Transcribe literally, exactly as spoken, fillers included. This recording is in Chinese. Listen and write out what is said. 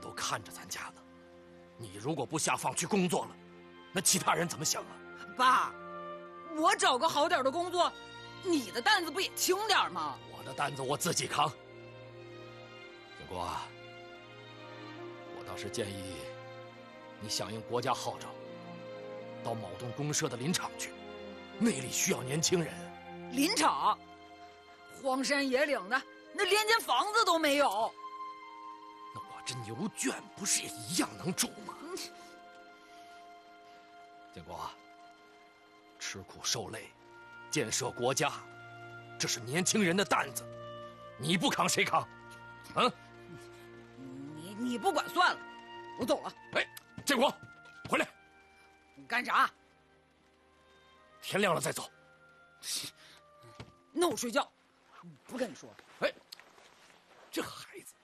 都看着咱家呢。你如果不下放去工作了，那其他人怎么想啊？ 爸，我找个好点的工作，你的担子不也轻点吗？ 我的担子我自己扛。建国啊，我倒是建议你响应国家号召，到某洞公社的林场去，那里需要年轻人。 林场，荒山野岭的，那连间房子都没有。 那我这牛圈不是也一样能种吗？嗯、建国，吃苦受累，建设国家，这是年轻人的担子，你不扛谁扛？啊？ 你你不管算了，我走了。 哎，建国，回来！ 你干啥？ 天亮了再走。 那我睡觉，不跟你说了。 哎，这孩子。